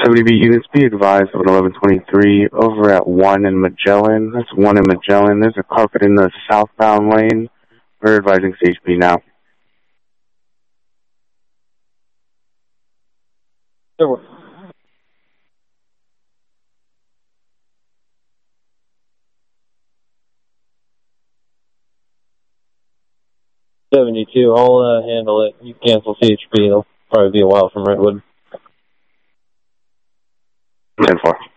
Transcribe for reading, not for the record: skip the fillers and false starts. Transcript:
70B units, be advised of an 1123 over at 1 in Magellan. That's 1 in Magellan. There's a carpet in the southbound lane. We're advising CHP now. Sure. $72. I'll handle it. You cancel CHP. It'll probably be a while from Redwood. 10-4.